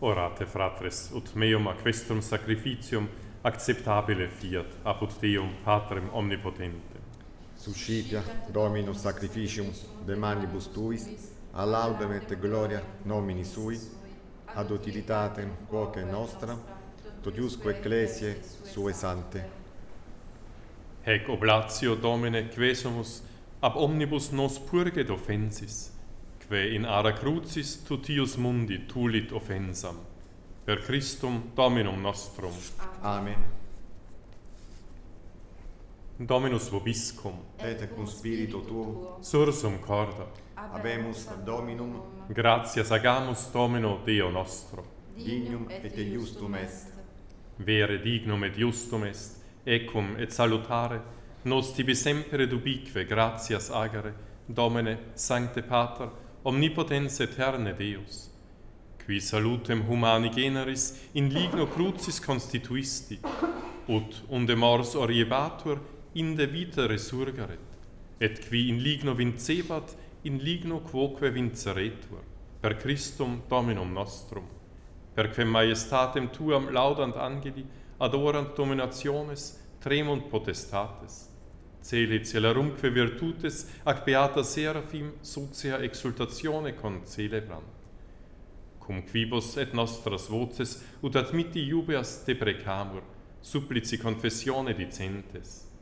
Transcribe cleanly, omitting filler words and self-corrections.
Orate fratres, ut meum a questum sacrificium acceptabile fiat apud Deum Patrem omnipotentem. Suscipia Dominus sacrificium de manibus tuis, a laudem et gloria nomini sui, ad utilitatem quoque nostra, totiusque ecclesiae sue sante. Hec oblatio Domine quesumus ab omnibus nos purget offensis, que in ara crucis tutius mundi tulit offensam. Per Christum Dominum nostrum. Amen. Dominus vobiscum, Et cum spiritu tuo, sursum corda, habemus Dominum, gratias agamus Domino Deo nostro. dignum et justum est. Vere dignum et justum est, ecum et salutare, nos tibi semper ubique gratias agere, Domine, Sancte Pater, omnipotens aeterne Deus, qui salutem humani generis in ligno crucis constituisti, ut unde mors oriebatur inde vita resurgeret, et qui in ligno vincebat in ligno quoque vinceretur, per Christum Dominum nostrum, perquem majestatem tuam laudant angeli, adorant dominationes, tremunt potestates, celi celerumque virtutes, ac beata seraphim socia exultatione concelebrant. Cum quibus et nostras voces ut admitti iubeas deprecamur, supplici confessione dicentes.